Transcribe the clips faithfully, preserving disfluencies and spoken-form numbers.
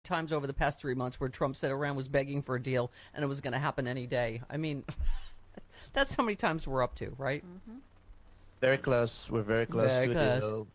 times over the past three months where Trump said Iran was begging for a deal and it was going to happen any day. I mean, that's how many times we're up to, right? Mm-hmm. Very close. We're very close very to close. a deal.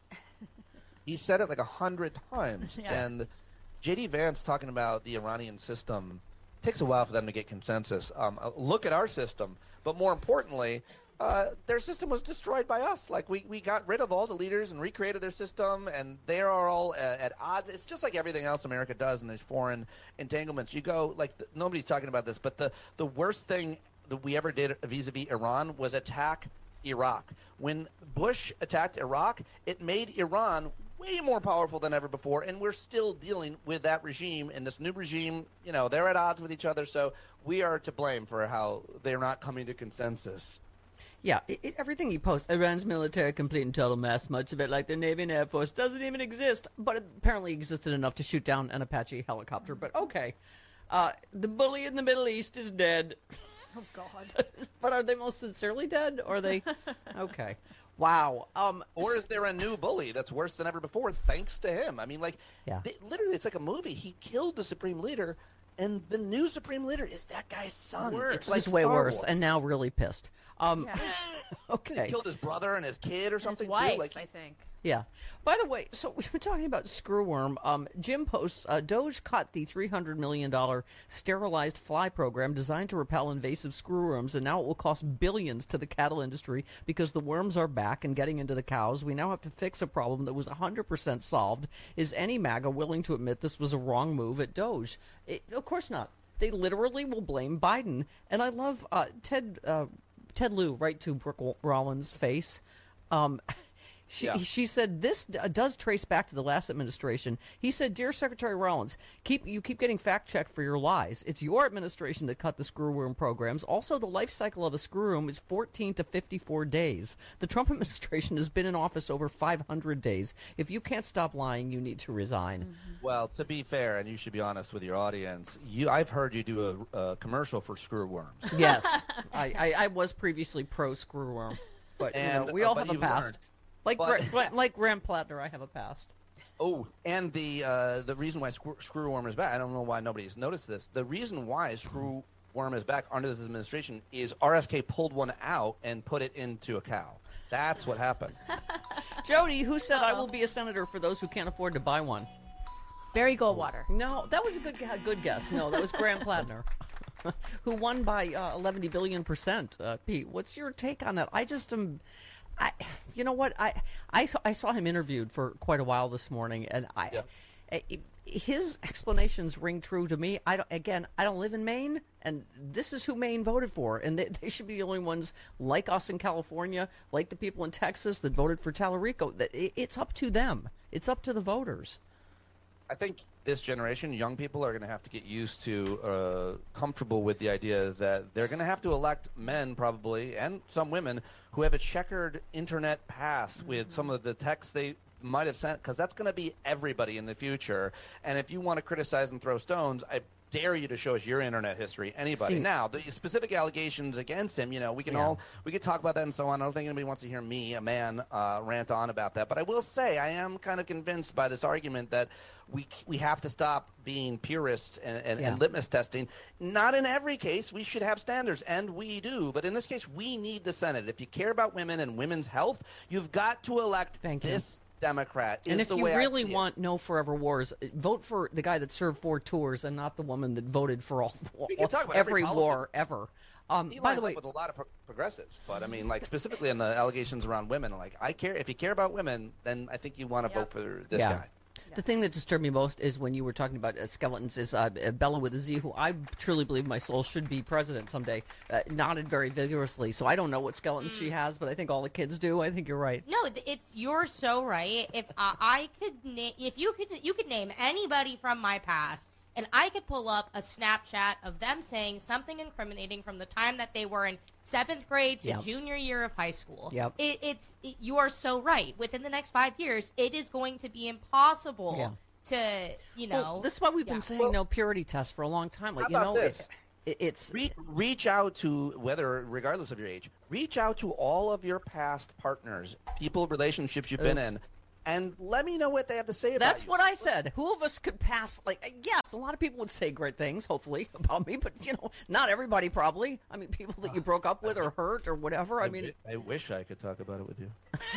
He said it like a hundred times. Yeah. And J D Vance talking about the Iranian system, takes a while for them to get consensus. Um, uh, look at our system. But more importantly, uh, their system was destroyed by us. Like, we, we got rid of all the leaders and recreated their system, and they are all at, at odds. It's just like everything else America does in these foreign entanglements. You go, like, th- nobody's talking about this, but the, the worst thing that we ever did vis-a-vis Iran was attack Iraq. When Bush attacked Iraq, it made Iran way more powerful than ever before, and we're still dealing with that regime. And this new regime, you know, they're at odds with each other, so we are to blame for how they're not coming to consensus. Yeah, it, it, everything you post, Iran's military complete and total mess, much of it, like their Navy and Air Force, doesn't even exist, but it apparently existed enough to shoot down an Apache helicopter. But okay, uh, the bully in the Middle East is dead. Oh, God. But are they most sincerely dead? Or are they? Okay. Wow. Um, Or is there a new bully that's worse than ever before thanks to him? I mean, like, Yeah. they, literally, it's like a movie. He killed the Supreme Leader, and the new Supreme Leader is that guy's son. Worse. It's like It's way Star worse, Wars. and now really pissed. Um, Yeah. okay. He killed his brother and his kid or His something, wife, too. Like, I think. Yeah. By the way, so we've been talking about Screwworm. Um, Jim posts, uh, Doge cut the three hundred million dollars sterilized fly program designed to repel invasive screwworms, and now it will cost billions to the cattle industry because the worms are back and getting into the cows. We now have to fix a problem that was one hundred percent solved. Is any MAGA willing to admit this was a wrong move at Doge? It, of course not. They literally will blame Biden. And I love uh, Ted uh, Ted Lieu right to Brooke Rollins' face. Um She, Yeah. she said this d- does trace back to the last administration. He said, "Dear Secretary Rollins, keep you keep getting fact-checked for your lies. It's your administration that cut the screwworm programs. Also, the life cycle of a screwworm is fourteen to fifty-four days. The Trump administration has been in office over five hundred days. If you can't stop lying, you need to resign." Mm-hmm. well, to be fair, and you should be honest with your audience, you I've heard you do a, a commercial for screwworms. Yes, I, I, I was previously pro-screwworm, but you know, And, we uh, all but have a you've past. learned. Like But- Gra- like Graham Plattner, I have a past. Oh, and the uh, the reason why screw, screwworm is back, I don't know why nobody's noticed this. The reason why screwworm is back under this administration is R F K pulled one out and put it into a cow. That's what happened. Jody, who said I will be a senator for those who can't afford to buy one? Barry Goldwater. No, that was a good a good guess. No, that was Graham Plattner, who won by uh, eleven billion percent. Uh, Pete, what's your take on that? I just am. I, you know what? I, I I saw him interviewed for quite a while this morning, and I, Yeah. I- his explanations ring true to me. I don't, again, I don't live in Maine, and this is who Maine voted for, and they, they should be the only ones like us in California, like the people in Texas that voted for Tallarico. That it, it's up to them. It's up to the voters. I think this generation, young people, are going to have to get used to, uh, comfortable with the idea that they're going to have to elect men, probably, and some women, who have a checkered internet past with some of the texts they might have sent, because that's going to be everybody in the future. And if you want to criticize and throw stones, I dare you to show us your internet history. Anybody. See- Now, the specific allegations against him, you know, we can Yeah. all we could talk about that and so on. I don't think anybody wants to hear me, a man, uh, rant on about that. But I will say I am kind of convinced by this argument that we we have to stop being purists and, and, Yeah. and litmus testing. Not in every case. We should have standards, and we do. But in this case, we need the Senate. If you care about women and women's health, you've got to elect Thank you. this Democrat. Is And if the you way I really see it. want no forever wars, vote for the guy that served four tours and not the woman that voted for all, We can talk about every every politician. war ever. Um, He by lines the way, up with a lot of pro- progressives, but I mean, like specifically in the allegations around women, like I care. If you care about women, then I think you want to Yeah. vote for this Yeah. guy. the thing that disturbed me most is when you were talking about uh, skeletons is uh, uh, Bella with a Z, who I truly believe my soul should be president someday, uh, nodded very vigorously. So I don't know what skeletons she has, but I think all the kids do. I think you're right. No, th- it's you're so right. If I, I could, na- if you could, you could name anybody from my past, and I could pull up a Snapchat of them saying something incriminating from the time that they were in seventh grade to Yep. junior year of high school. Yep. It, it's it, you are so right. Within the next five years, it is going to be impossible Yeah. to, you know. Well, this is why we've been yeah. saying Well, no purity test for a long time. Like how you about know, this? It, it, it's Re- reach out to, whether regardless of your age, reach out to all of your past partners, people, relationships you've been Oops. in. and let me know what they have to say about That's you. what I said. Who of us could pass? Like, yes, a lot of people would say great things, hopefully, about me, but you know, not everybody probably. I mean, people that you broke up with or hurt or whatever. I, I mean, I wish I could talk about it with you.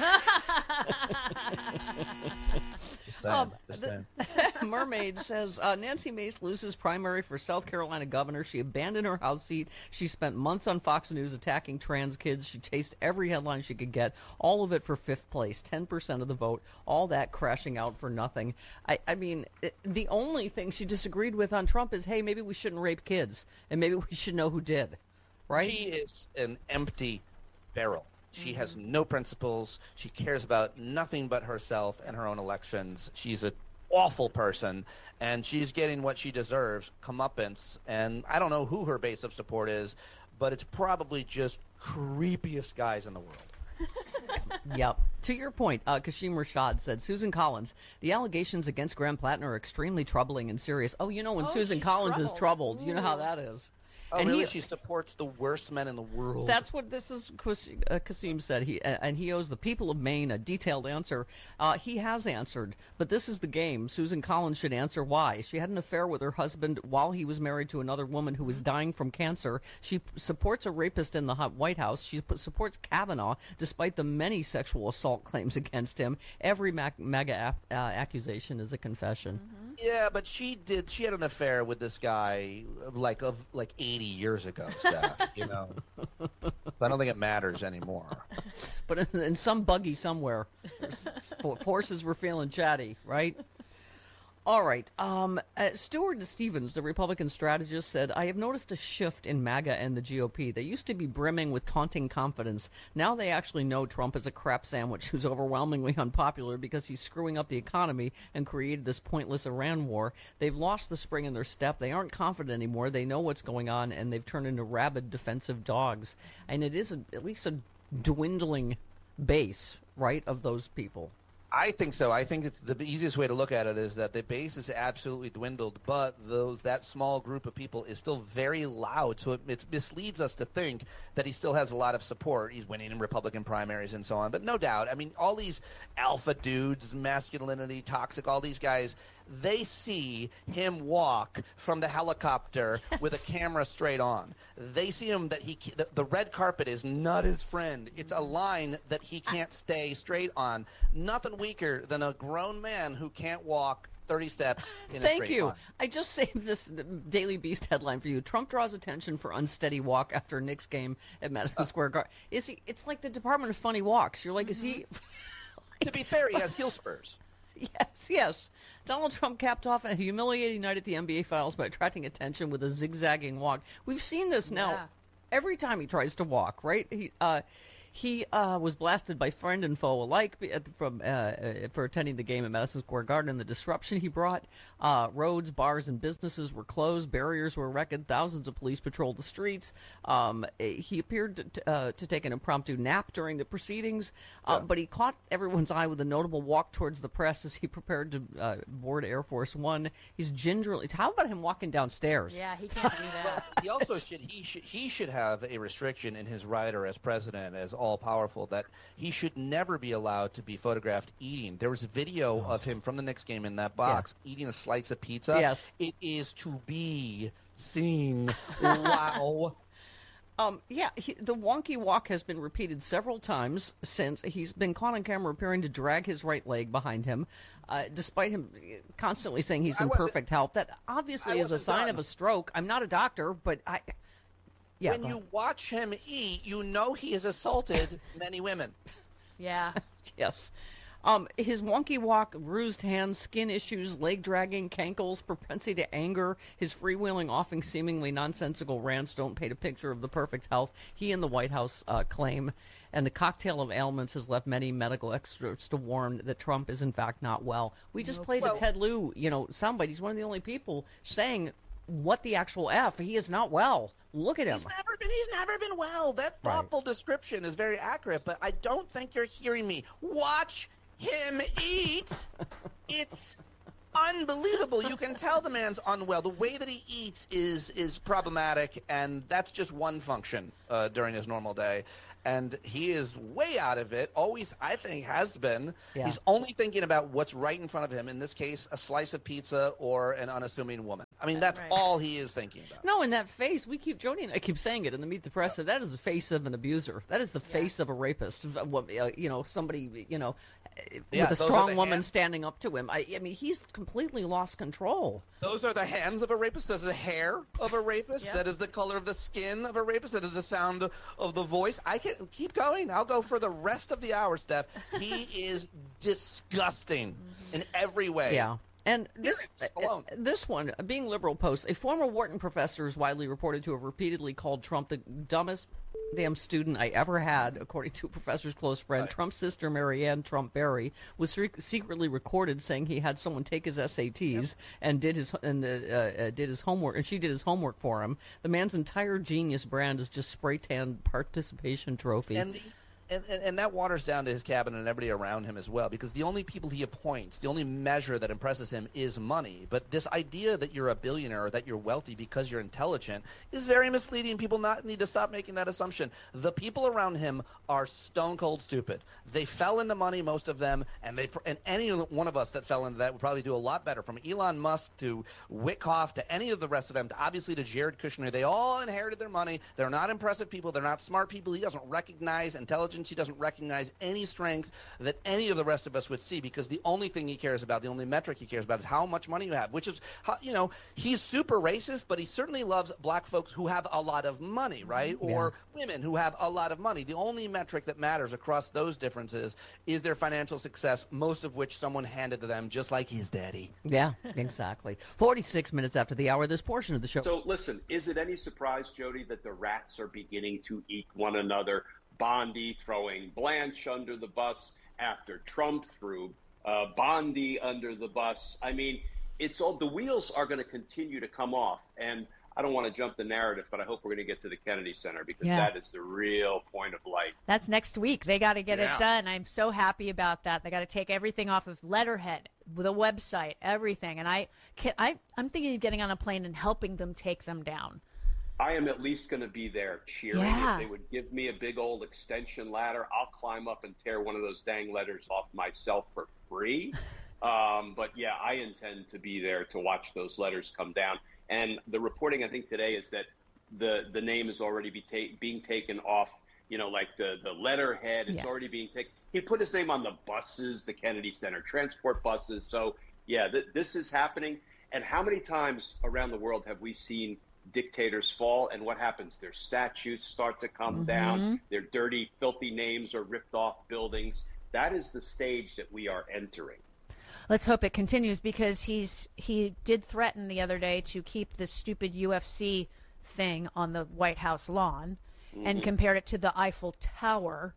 Just saying, Um, just the- saying. Mermaid says uh, Nancy Mace loses primary for South Carolina governor. She abandoned her House seat. She spent months on Fox News attacking trans kids. She chased every headline she could get, all of it for fifth place, ten percent of the vote, all that crashing out for nothing. I, I mean, it, the only thing she disagreed with on Trump is, hey, maybe we shouldn't rape kids, and maybe we should know who did, right? She is an empty barrel. She has no principles. She cares about nothing but herself and her own elections. She's an awful person, and she's getting what she deserves, comeuppance. And I don't know who her base of support is, but it's probably just creepiest guys in the world. Yep. To your point, uh, Kashim Rashad said, Susan Collins, the allegations against Graham Plattner are extremely troubling and serious. Oh, you know, when Oh, Susan she's Collins is troubled. troubled, you know how that is. Oh, and really? he, She supports the worst men in the world. That's what this is. Kas- uh, Kasim said. He uh, and he owes the people of Maine a detailed answer. Uh, he has answered, but this is the game. Susan Collins should answer why. She had an affair with her husband while he was married to another woman who was dying from cancer. She p- supports a rapist in the Hu- White House. She p- supports Kavanaugh despite the many sexual assault claims against him. Every mac- mega ap- uh, accusation is a confession. Yeah, but she did. She had an affair with this guy like of like eighty years ago, Steph. You know, so I don't think it matters anymore. But in, in some buggy somewhere, horses were feeling chatty, right? All right. Um, uh, Stuart Stevens, the Republican strategist, said, I have noticed a shift in MAGA and the G O P. They used to be brimming with taunting confidence. Now they actually know Trump is a crap sandwich who's overwhelmingly unpopular because he's screwing up the economy and created this pointless Iran war. They've lost the spring in their step. They aren't confident anymore. They know what's going on, and they've turned into rabid defensive dogs. And it is a, at least a dwindling base, right, of those people. I think so. I think it's the easiest way to look at it is that the base is absolutely dwindled, but those that small group of people is still very loud. So it, it misleads us to think that he still has a lot of support. He's winning in Republican primaries and so on. But no doubt, I mean, all these alpha dudes, masculinity, toxic, all these guys, they see him walk from the helicopter yes. with a camera straight on. They see him that he the, the red carpet is not his friend. It's a line that he can't stay straight on. Nothing weaker than a grown man who can't walk thirty steps in a Thank straight you. line. I just saved this Daily Beast headline for you. Trump draws attention for unsteady walk after Knicks game at Madison Square Garden. Is he? It's like the Department of Funny Walks. You're like, mm-hmm. is he? To be fair, he has heel spurs. Yes, yes. Donald Trump capped off a humiliating night at the N B A Finals by attracting attention with a zigzagging walk. We've seen this now Yeah. every time he tries to walk, right? He uh, he uh, was blasted by friend and foe alike from uh, uh, for attending the game at Madison Square Garden and the disruption he brought. Uh, roads, bars, and businesses were closed. Barriers were erected. Thousands of police patrolled the streets. Um, he appeared to, to, uh, to take an impromptu nap during the proceedings, uh, Yeah. but he caught everyone's eye with a notable walk towards the press as he prepared to uh, board Air Force One. He's gingerly. How about him walking downstairs? Yeah, he can't do that. He also should he should he should have a restriction in his rider as president, as all powerful, that he should never be allowed to be photographed eating. There was a video of him from the Knicks game in that box eating a slice of pizza. Yes. It is to be seen. Wow. Um, yeah, he, the wonky walk has been repeated several times since he's been caught on camera appearing to drag his right leg behind him, uh, despite him constantly saying he's I in wasn't- perfect health. That obviously I is a wasn't sign done. of a stroke. I'm not a doctor, but I. Yeah, when go you ahead. watch him eat, you know he has assaulted many women. Yeah. Yes. Um, his wonky walk, bruised hands, skin issues, leg dragging, cankles, propensity to anger, his freewheeling, often seemingly nonsensical rants don't paint a picture of the perfect health he and the White House uh, claim. And the cocktail of ailments has left many medical experts to warn that Trump is in fact not well. We just played Well- a Ted Lieu, you know, soundbite. He's one of the only people saying what the actual F. He is not well. Look at him. He's never been. He's never been well. That Right. thoughtful description is very accurate, but I don't think you're hearing me. Watch him eat. It's unbelievable. You can tell the man's unwell. The way that he eats is is problematic, and that's just one function uh, during his normal day. And he is way out of it, always, I think, has been. Yeah. He's only thinking about what's right in front of him, in this case, a slice of pizza or an unassuming woman. I mean, that's Right. all he is thinking about. No, in that face, we keep, Jody and I keep saying it in the Meet the Press, that is the face of an abuser. That is the face of a rapist. Of, what, uh, you know, somebody, you know, Yeah, with a those are strong the woman hands. standing up to him. I, I mean, he's completely lost control. Those are the hands of a rapist. That's the hair of a rapist. Yep. That is the color of the skin of a rapist. That is the sound of the voice. I can keep going. I'll go for the rest of the hour, Steph. He is disgusting in every way. Yeah. And this Period. uh, Alone. this one, uh, being liberal post, a former Wharton professor is widely reported to have repeatedly called Trump the dumbest damn student I ever had, according to a professor's close friend. Right. Trump's sister, Marianne Trump Berry, was se- secretly recorded saying he had someone take his S A Ts and did his and uh, uh, did his homework, and she did his homework for him. The man's entire genius brand is just spray tan participation trophy. And, and, and and that waters down to his cabinet and everybody around him as well, because the only people he appoints, the only measure that impresses him is money. But this idea that you're a billionaire or that you're wealthy because you're intelligent is very misleading. People not need to stop making that assumption. The people around him are stone cold stupid. They fell into money, most of them, and they and any one of us that fell into that would probably do a lot better. From Elon Musk to Witkoff to any of the rest of them, to obviously to Jared Kushner, they all inherited their money. They're not impressive people. They're not smart people. He doesn't recognize intelligence. He doesn't recognize any strength that any of the rest of us would see, because the only thing he cares about, the only metric he cares about, is how much money you have, which is, how, you know, he's super racist, but he certainly loves black folks who have a lot of money, right? Or women who have a lot of money. The only metric that matters across those differences is their financial success, most of which someone handed to them, just like his daddy. Yeah, exactly. forty-six minutes after the hour, this portion of the show. So listen, is it any surprise, Jody, that the rats are beginning to eat one another? Bondi throwing Blanche under the bus after Trump threw uh, Bondi under the bus. I mean, it's all, the wheels are going to continue to come off. And I don't want to jump the narrative, but I hope we're going to get to the Kennedy Center, because Yeah. that is the real point of light. That's next week. They got to get Yeah. it done. I'm so happy about that. They got to take everything off of letterhead, the website, everything. And I, can, I, I'm thinking of getting on a plane and helping them take them down. I am at least going to be there cheering. Yeah. If they would give me a big old extension ladder, I'll climb up and tear one of those dang letters off myself for free. Um, but yeah, I intend to be there to watch those letters come down. And the reporting, I think, today is that the the name is already be ta- being taken off, you know, like the, the letterhead is Yeah. already being taken. He put his name on the buses, the Kennedy Center transport buses. So, yeah, th- this is happening. And how many times around the world have we seen dictators fall, and what happens? Their statues start to come down, their dirty, filthy names are ripped off buildings. That is the stage that we are entering. Let's hope it continues, because he's he did threaten the other day to keep this stupid U F C thing on the White House lawn, and compared it to the Eiffel Tower,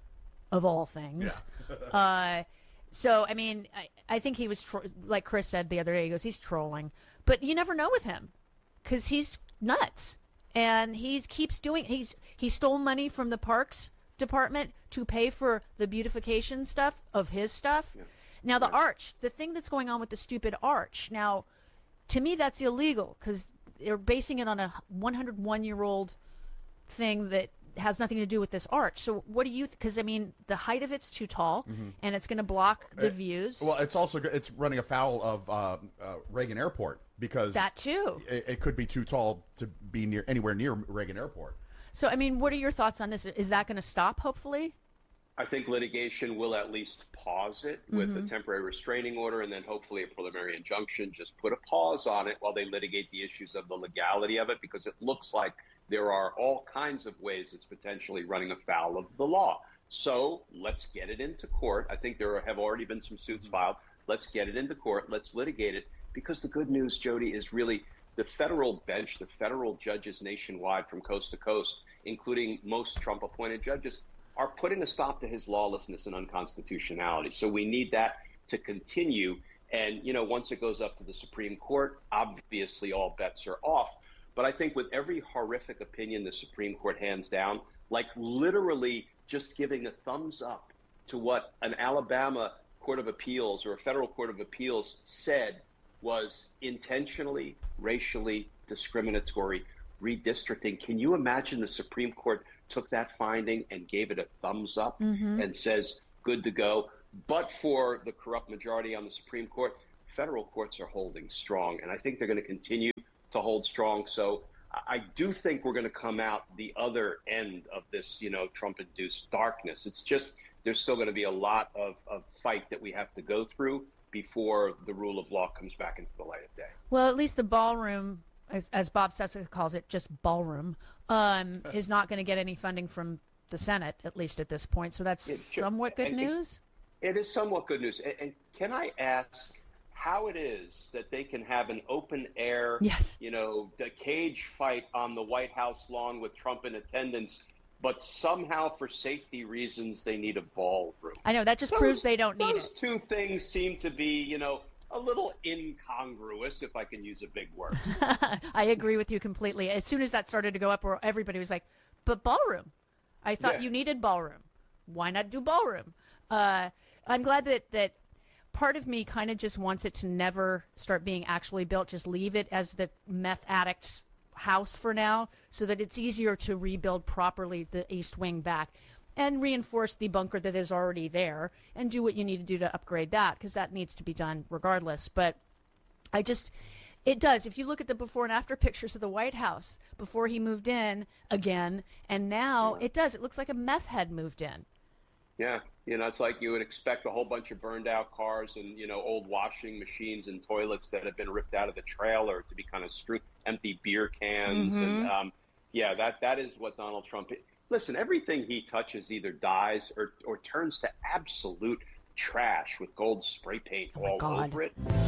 of all things. uh, so, I mean, I, I think he was, tro- like Chris said the other day, he goes, he's trolling. But you never know with him, because he's nuts. And he keeps doing, he's he stole money from the Parks Department to pay for the beautification stuff of his stuff. Yeah. Now, the arch, the thing that's going on with the stupid arch, now, to me, that's illegal, because they're basing it on a one hundred one year old thing that has nothing to do with this arch. So what do you, because, I mean, the height of it's too tall, and it's going to block the Uh, views. Well, it's also it's running afoul of uh, uh, Reagan Airport, because That too. It, it could be too tall to be near anywhere near Reagan Airport. So, I mean, what are your thoughts on this? Is that going to stop, hopefully? I think litigation will at least pause it with a temporary restraining order, and then hopefully a preliminary injunction. Just put a pause on it while they litigate the issues of the legality of it, because it looks like there are all kinds of ways it's potentially running afoul of the law. So let's get it into court. I think there have already been some suits filed. Let's get it into court. Let's litigate it, because the good news, Jody, is really the federal bench, the federal judges nationwide from coast to coast, including most Trump-appointed judges, are putting a stop to his lawlessness and unconstitutionality. So we need that to continue. And, you know, once it goes up to the Supreme Court, obviously all bets are off. But I think with every horrific opinion the Supreme Court hands down, like literally just giving a thumbs up to what an Alabama Court of Appeals or a federal Court of Appeals said was intentionally racially discriminatory redistricting. Can you imagine the Supreme Court took that finding and gave it a thumbs up mm-hmm. and says, good to go? But for the corrupt majority on the Supreme Court, federal courts are holding strong, and I think they're going to continue to hold strong. So I do think we're going to come out the other end of this, you know, Trump-induced darkness. It's just there's still going to be a lot of, of fight that we have to go through before the rule of law comes back into the light of day. Well, at least the ballroom, as, as Bob Cesca calls it, just ballroom, um, is not going to get any funding from the Senate, at least at this point. So that's It- somewhat good and- news. It is somewhat good news. And, and can I ask how it is that they can have an open air, Yes. you know, the cage fight on the White House lawn with Trump in attendance, but somehow for safety reasons they need a ballroom? I know, that just Those- proves they don't need Those it. two things seem to be, you know, a little incongruous, if I can use a big word. I agree with you completely. As soon as that started to go up, where everybody was like, but ballroom. I thought Yeah. you needed ballroom. Why not do ballroom? Uh, I'm glad that, that part of me kind of just wants it to never start being actually built. Just leave it as the meth addict's house for now, so that it's easier to rebuild properly the East Wing back and reinforce the bunker that is already there and do what you need to do to upgrade that, because that needs to be done regardless. But I just, it does. If you look at the before and after pictures of the White House before he moved in again, and now Yeah. it does. It looks like a meth head moved in. Yeah, you know, it's like you would expect a whole bunch of burned out cars and, you know, old washing machines and toilets that have been ripped out of the trailer to be kind of strewn, empty beer cans. Mm-hmm. And, um, yeah, that that is what Donald Trump is. Listen, everything he touches either dies or, or turns to absolute trash with gold spray paint Oh my all God. over it.